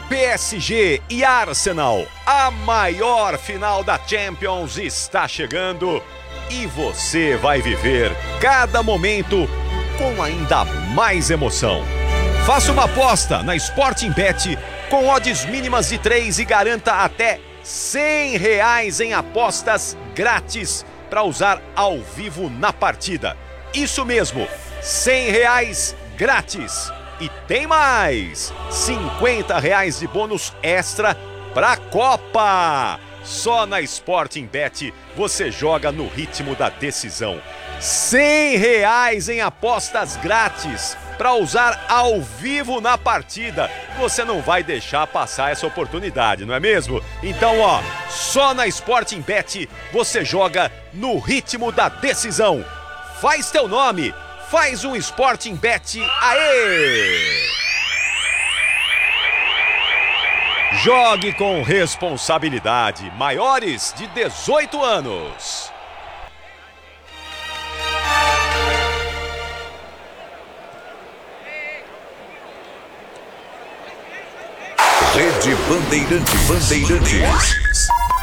PSG e Arsenal, a maior final da Champions está chegando e você vai viver cada momento com ainda mais emoção. Faça uma aposta na Sporting Bet com odds mínimas de 3 e garanta até R$100 em apostas grátis para usar ao vivo na partida. Isso mesmo, R$100 grátis. E tem mais! R$50 de bônus extra pra Copa! Só na Sporting Bet você joga no ritmo da decisão. R$100 em apostas grátis para usar ao vivo na partida. Você não vai deixar passar essa oportunidade, não é mesmo? Então, só na Sporting Bet você joga no ritmo da decisão. Faz teu nome! Faz um Sporting Bet, aê! Jogue com responsabilidade, maiores de 18 anos. Rede Bandeirantes.